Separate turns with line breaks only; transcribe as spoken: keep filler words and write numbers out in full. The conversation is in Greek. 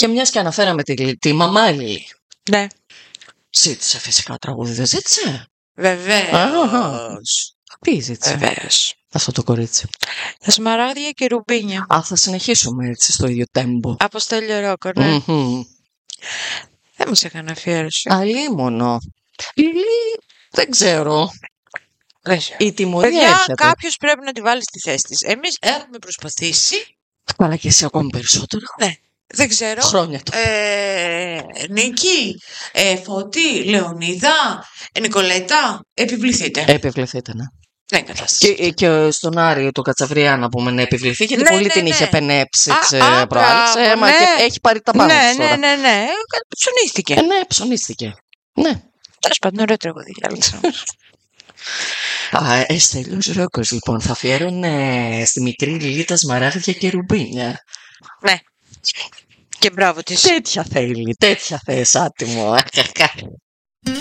Και μιας και αναφέραμε τη, τη μαμά Λίλη.
Ναι.
Ζήτησε φυσικά τραγούδι, δεν ζήτησε?
Βεβαίως.
Τι ζήτησε?
Βεβαίως.
Αυτό το κορίτσι.
Τα σμαράγδια και ρουμπίνια.
Α, θα συνεχίσουμε έτσι στο ίδιο τέμπο.
Από Στέλιο Ρόκο, ναι.
Mm-hmm.
Δεν μας έκανε αφιέρωση.
Αλίμονο. Λίλη, δεν ξέρω.
Δεν ξέρω.
Η τιμωρία
Παιδιά,
έρχεται.
κάποιος πρέπει να τη βάλει στη θέση της. Εμείς έχουμε προσπαθήσει.
Αλλά και εσύ ακόμη περισσότερο.
Ναι. Δεν ξέρω.
Χρόνια το.
Ε, Νίκη, ε, Φώτη, Λεωνίδα, ε, Νικολέτα, επιβληθείτε.
Επιβληθείτε, ναι.
Δεν κατάσταση.
Και, και στον Άρη το Κατσαβριά να πούμε να επιβληθεί, γιατί
Ναι,
πολύ
ναι,
την
ναι.
είχε πενέψει
Α,
σε
α,
προάλλες.
μπράβο,
Ε, μα
ναι.
και έχει πάρει τα πάνω
Ναι,
της
ναι,
τώρα.
ναι, ναι. Ψωνίστηκε.
Ε, ναι, ψωνίστηκε. Ναι.
Τέλος πάντων, ωραίο τραγούδι.
Α, ε, Στέλιος Ρόκος, λοιπόν, θα αφιέρωνε στη μικρή Λίλη τα σμαράγδια και ρουμπίνια.
Ναι. Και μπράβο της.
Τέτοια θέλει, τέτοια θες, άτιμο.